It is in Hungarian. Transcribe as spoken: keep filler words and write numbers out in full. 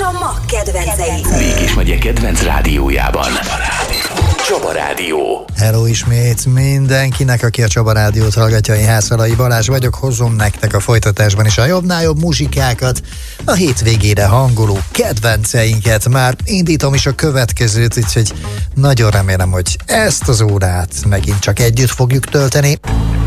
a mag kedvencei. Békés megye kedvenc rádiójában. Csaba Rádió. Csaba Rádió. Hello ismét mindenkinek, aki a Csaba Rádiót hallgatja. Én Házszalai Balázs vagyok, hozom nektek a folytatásban is a jobbnál jobb muzsikákat, a hétvégére hangoló kedvenceinket. Már indítom is a következőt, úgyhogy nagyon remélem, hogy ezt az órát megint csak együtt fogjuk tölteni.